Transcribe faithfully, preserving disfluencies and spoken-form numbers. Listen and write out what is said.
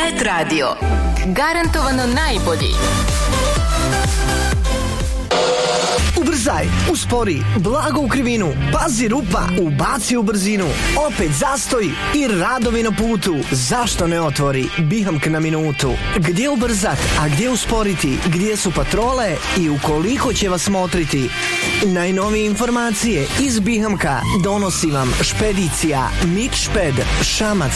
Pet Radio. Garantovano najbolji. Ubrzaj, uspori, blago u krivinu, pazi rupa, ubaci u brzinu, opet zastoj i radovi na putu. Zašto ne otvori Bihamk na minutu? Gdje ubrzat, a gdje usporiti, gdje su patrole i ukoliko će vas motriti? Najnovije informacije iz Bihamka donosi vam špedicija Mitšped Šamac.